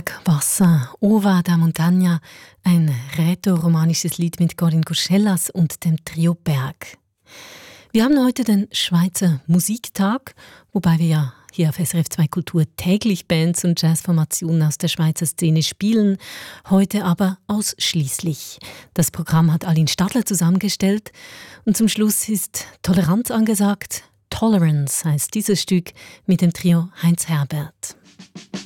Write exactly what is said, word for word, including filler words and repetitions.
Bergwasser, Ova da Montagna, ein rätoromanisches Lied mit Corinne Curschellas und dem Trio Berg. Wir haben heute den Schweizer Musiktag, wobei wir ja hier auf S R F zwei Kultur täglich Bands und Jazzformationen aus der Schweizer Szene spielen, heute aber ausschließlich. Das Programm hat Aline Stadler zusammengestellt und zum Schluss ist Toleranz angesagt. Tolerance heißt dieses Stück mit dem Trio Heinz Herbert.